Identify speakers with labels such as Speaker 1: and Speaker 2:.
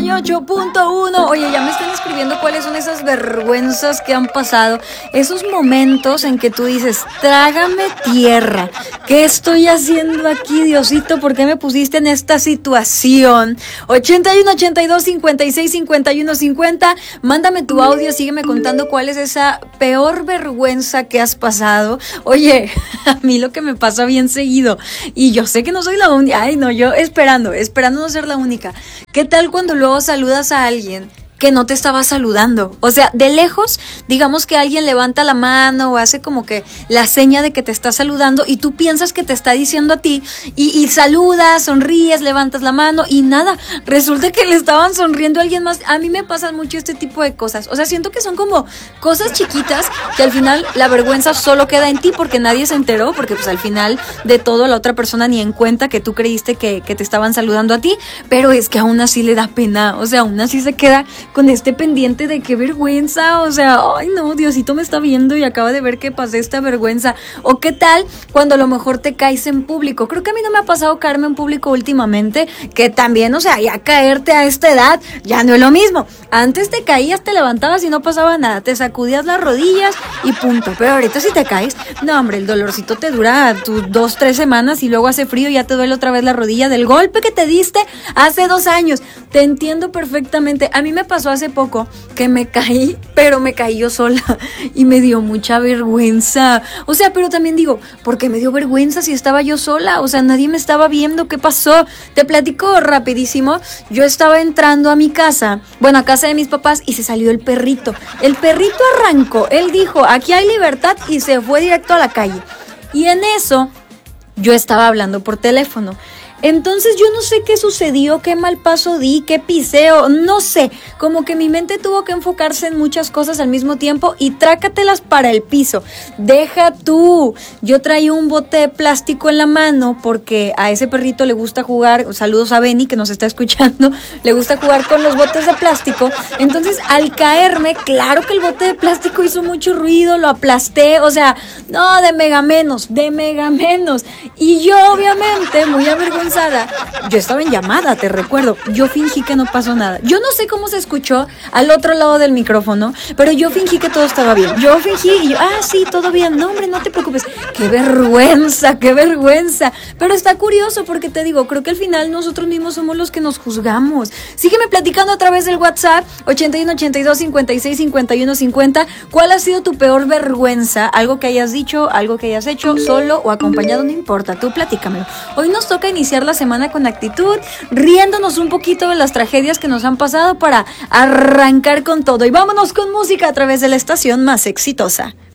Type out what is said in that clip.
Speaker 1: 98.1. Oye, ya me están escribiendo cuáles son esas vergüenzas que han pasado. Esos momentos en que tú dices, trágame tierra. ¿Qué estoy haciendo aquí, Diosito? ¿Por qué me pusiste en esta situación? 81 82 56 51 50. Mándame tu audio, sígueme contando cuál es esa peor vergüenza que has pasado. Oye, a mí lo que me pasa bien seguido, y yo sé que no soy la única. Ay, no, yo esperando no ser la única. ¿Qué tal cuando luego saludas a alguien que no te estaba saludando? O sea, de lejos, digamos que alguien levanta la mano o hace como que la seña de que te está saludando y tú piensas que te está diciendo a ti y saludas, sonríes, levantas la mano y nada, resulta que le estaban sonriendo a alguien más. A mí me pasan mucho este tipo de cosas. O sea, siento que son como cosas chiquitas que al final la vergüenza solo queda en ti porque nadie se enteró, porque pues al final de todo la otra persona ni en cuenta que tú creíste que te estaban saludando a ti, pero es que aún así le da pena. O sea, aún así se queda con este pendiente de qué vergüenza, o sea, ay no, Diosito me está viendo y acaba de ver que pasé esta vergüenza. O qué tal cuando a lo mejor te caes en público. Creo que a mí no me ha pasado caerme en público últimamente, que también, o sea, ya caerte a esta edad ya no es lo mismo. Antes te caías, te levantabas y no pasaba nada, te sacudías las rodillas y punto. Pero ahorita si te caes, no hombre, el dolorcito te dura tus 2-3 semanas y luego hace frío y ya te duele otra vez la rodilla del golpe que te diste hace 2 años. Te entiendo perfectamente. A mí me pasó hace poco que me caí, pero me caí yo sola y me dio mucha vergüenza. O sea, pero también digo, ¿por qué me dio vergüenza si estaba yo sola? O sea, nadie me estaba viendo. ¿Qué pasó? Te platico rapidísimo. Yo estaba entrando a mi casa, bueno, a casa de mis papás, y se salió el perrito. El perrito arrancó, él dijo, aquí hay libertad, y se fue directo a la calle. Y en eso, yo estaba hablando por teléfono. Entonces yo no sé qué sucedió, qué mal paso di, qué piseo, no sé, como que mi mente tuvo que enfocarse en muchas cosas al mismo tiempo y trácatelas para el piso. Deja tú, yo traía un bote de plástico en la mano porque a ese perrito le gusta jugar, saludos a Benny que nos está escuchando, le gusta jugar con los botes de plástico. Entonces al caerme, claro que el bote de plástico hizo mucho ruido, lo aplasté, o sea, no, de mega menos. Y yo obviamente, muy avergonzada, yo estaba en llamada, te recuerdo, yo fingí que no pasó nada. Yo no sé cómo se escuchó al otro lado del micrófono, pero yo fingí que todo estaba bien. Yo fingí y yo, sí, todo bien, no hombre, no te preocupes. Qué vergüenza. Pero está curioso porque te digo, creo que al final nosotros mismos somos los que nos juzgamos. Sígueme platicando a través del WhatsApp 81 82 56 51 50. ¿Cuál ha sido tu peor vergüenza? Algo que hayas dicho, algo que hayas hecho, solo o acompañado, no importa, tú platícamelo. Hoy nos toca iniciar la semana con actitud, riéndonos un poquito de las tragedias que nos han pasado para arrancar con todo. Y vámonos con música a través de la estación más exitosa.